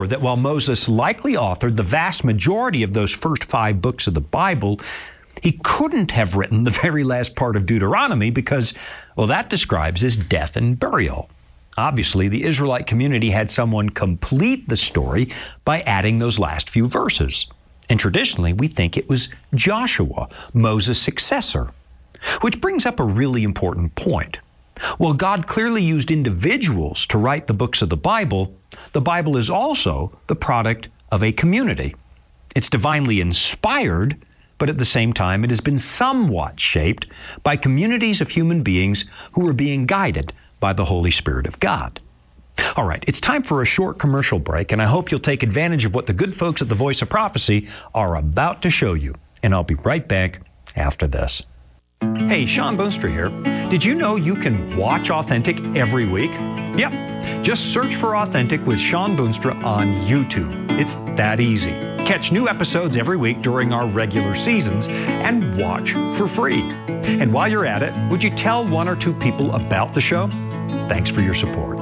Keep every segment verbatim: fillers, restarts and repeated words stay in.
that while Moses likely authored the vast majority of those first five books of the Bible, he couldn't have written the very last part of Deuteronomy because, well, that describes his death and burial. Obviously, the Israelite community had someone complete the story by adding those last few verses. And traditionally, we think it was Joshua, Moses' successor. Which brings up a really important point. While God clearly used individuals to write the books of the Bible, the Bible is also the product of a community. It's divinely inspired, but at the same time, it has been somewhat shaped by communities of human beings who are being guided by the Holy Spirit of God. All right, it's time for a short commercial break, and I hope you'll take advantage of what the good folks at the Voice of Prophecy are about to show you. And I'll be right back after this. Hey, Shawn Boonstra here. Did you know you can watch Authentic every week? Yep, just search for Authentic with Shawn Boonstra on YouTube. It's that easy. Catch new episodes every week during our regular seasons and watch for free. And while you're at it, would you tell one or two people about the show? Thanks for your support.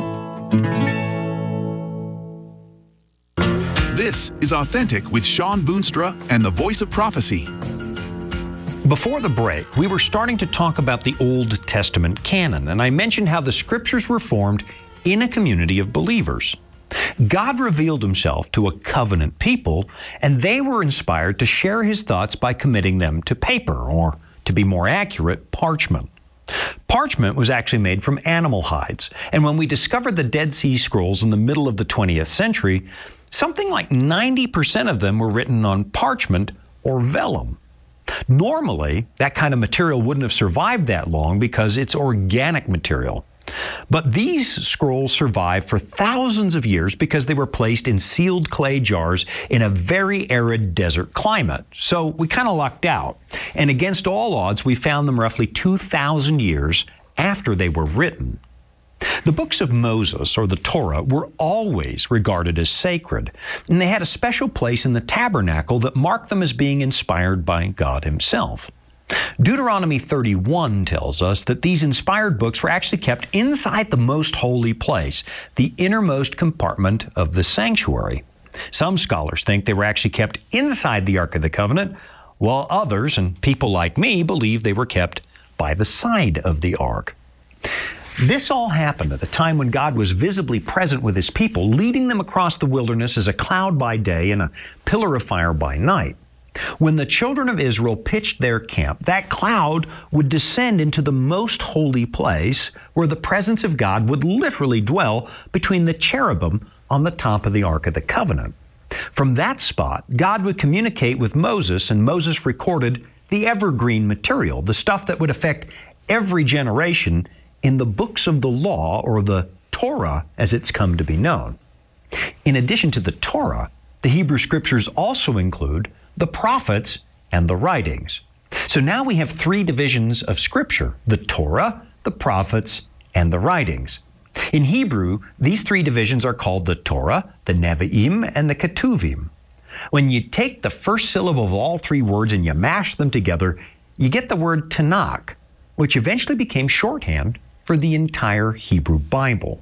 This is Authentic with Shawn Boonstra and the Voice of Prophecy. Before the break, we were starting to talk about the Old Testament canon, and I mentioned how the Scriptures were formed in a community of believers. God revealed Himself to a covenant people, and they were inspired to share His thoughts by committing them to paper, or, to be more accurate, parchment. Parchment was actually made from animal hides, and when we discovered the Dead Sea Scrolls in the middle of the twentieth century, something like ninety percent of them were written on parchment or vellum. Normally, that kind of material wouldn't have survived that long because it's organic material. But these scrolls survived for thousands of years because they were placed in sealed clay jars in a very arid desert climate. So we kind of lucked out. And against all odds, we found them roughly two thousand years after they were written. The books of Moses, or the Torah, were always regarded as sacred, and they had a special place in the tabernacle that marked them as being inspired by God Himself. Deuteronomy thirty-one tells us that these inspired books were actually kept inside the most holy place, the innermost compartment of the sanctuary. Some scholars think they were actually kept inside the Ark of the Covenant, while others, and people like me, believe they were kept by the side of the Ark. This all happened at a time when God was visibly present with His people, leading them across the wilderness as a cloud by day and a pillar of fire by night. When the children of Israel pitched their camp, that cloud would descend into the most holy place where the presence of God would literally dwell between the cherubim on the top of the Ark of the Covenant. From that spot, God would communicate with Moses, and Moses recorded the evergreen material, the stuff that would affect every generation, in the books of the law, or the Torah as it's come to be known. In addition to the Torah, the Hebrew Scriptures also include the prophets and the writings. So now we have three divisions of Scripture: the Torah, the prophets, and the writings. In Hebrew, these three divisions are called the Torah, the Nevi'im, and the Ketuvim. When you take the first syllable of all three words and you mash them together, you get the word Tanakh, which eventually became shorthand for the entire Hebrew Bible.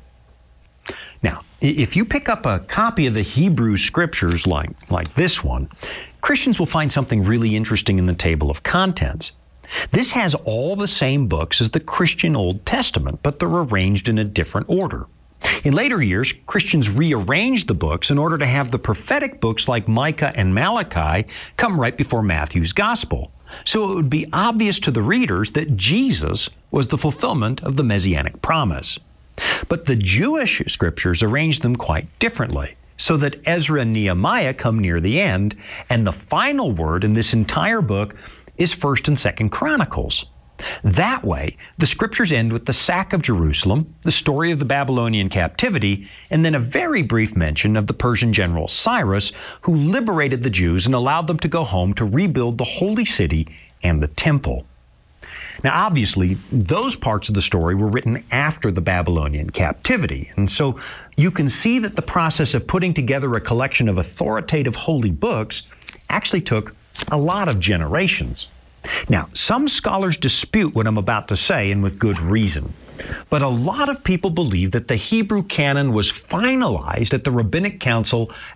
Now, if you pick up a copy of the Hebrew Scriptures like, like this one, Christians will find something really interesting in the table of contents. This has all the same books as the Christian Old Testament, but they're arranged in a different order. In later years, Christians rearranged the books in order to have the prophetic books like Micah and Malachi come right before Matthew's Gospel. So it would be obvious to the readers that Jesus was the fulfillment of the Messianic promise. But the Jewish Scriptures arranged them quite differently, so that Ezra and Nehemiah come near the end, and the final word in this entire book is First and Second Chronicles. That way, the Scriptures end with the sack of Jerusalem, the story of the Babylonian captivity, and then a very brief mention of the Persian general Cyrus, who liberated the Jews and allowed them to go home to rebuild the holy city and the temple. Now, obviously, those parts of the story were written after the Babylonian captivity, and so you can see that the process of putting together a collection of authoritative holy books actually took a lot of generations. Now, some scholars dispute what I'm about to say, and with good reason. But a lot of people believe that the Hebrew canon was finalized at the Rabbinic Council